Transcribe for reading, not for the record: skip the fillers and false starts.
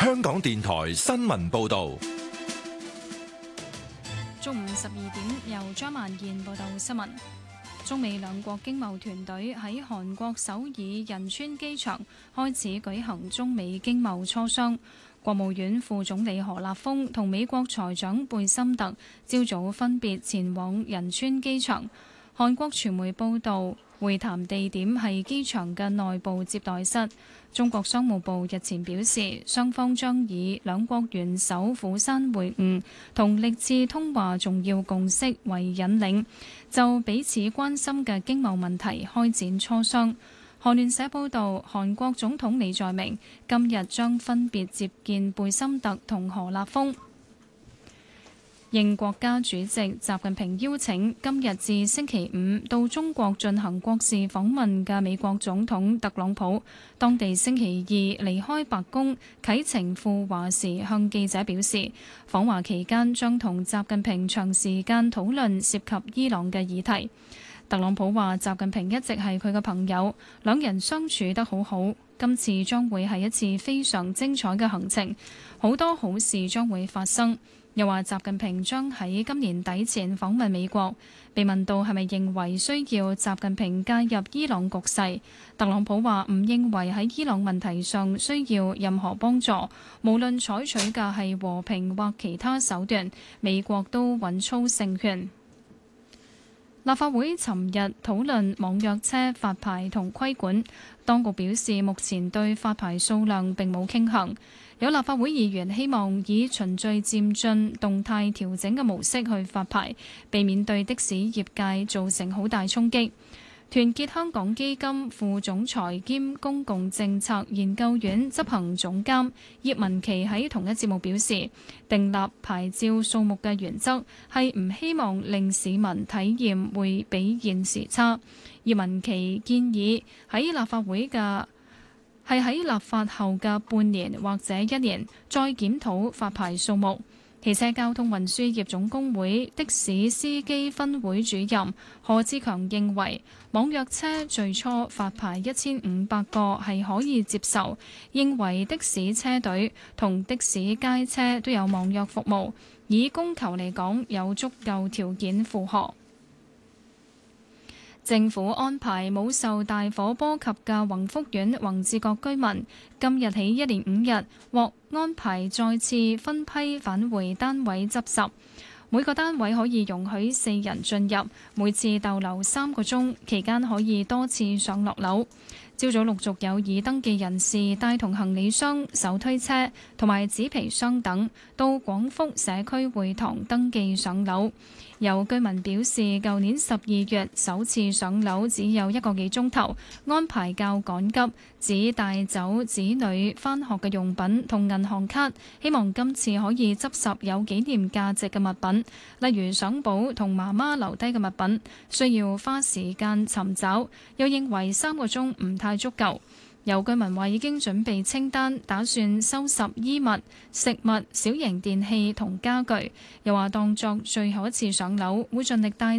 香港電台新聞報道。 中午12點，由張萬燕報道新聞。中美兩國經貿團隊喺韓國首爾仁川機場開始舉行中美經貿磋商。國務院副總理何立峰同美國財長貝森特朝早分別前往仁川機場。韓國傳媒報道，會談地點係機場嘅內部接待室。中國商務部日前表示，雙方將以兩國元首釜山會晤同歷次通話重要共識為引領，就彼此關心嘅經貿問題開展磋商。韓聯社報導，韓國總統李在明今日將分別接見貝森特同何立峰。應國家主席習近平邀請，今日至星期五到中國進行國事訪問嘅美國總統特朗普，當地星期二離開白宮啟程赴華時，向記者表示，訪華期間將同習近平長時間討論涉及伊朗嘅議題。特朗普話：習近平一直係佢嘅朋友，兩人相處得好好。今次將會係一次非常精彩嘅行程，好多好事將會發生。又話習近平將喺今年底前訪問美國。被問到係咪認為需要習近平介入伊朗局勢，特朗普話唔認為喺伊朗問題上需要任何幫助，無論採取嘅係和平或其他手段，美國都穩操勝券。立法會尋日討論網約車發牌同規管，當局表示目前對發牌數量並冇傾向。有立法會議員希望以循序漸進、動態調整嘅模式去發牌，避免對的士業界造成好大衝擊。團結香港基金副總裁兼公共政策研究院執行總監葉文琪喺同一節目表示，訂立牌照數目嘅原則係唔希望令市民體驗會比現時差。葉文琪建議喺立法後嘅半年或者一年再檢討發牌數目。汽車交通運輸業總工會的士司機分會主任何志強認為，網約車最初發牌1500個係可以接受，認為的士車隊同的士街車都有網約服務，以供求嚟講有足夠條件負荷。政府安排冇受大火波及嘅宏福苑宏志閣居民，今日起一連5日獲安排再次分批返回單位執拾。每個單位可以容許4人進入，每次逗留3個鐘，期間可以多次上落樓。朝早陸續有已登記人士帶同行李箱、手推車同埋紙皮箱等到廣福社區會堂登記上樓。有居民表示，舊年12月首次上樓只有1個幾鐘頭，安排較趕急，只帶走子女返學嘅用品同銀行卡，希望今次可以執拾有紀念價值嘅物品，例如相簿同媽媽留低嘅物品，需要花時間尋找，又認為3個鐘唔太足夠。有居民話已經準備清單，打算收拾衣物、食物、小型電器同家具，又話當作最後一次上樓，會盡力帶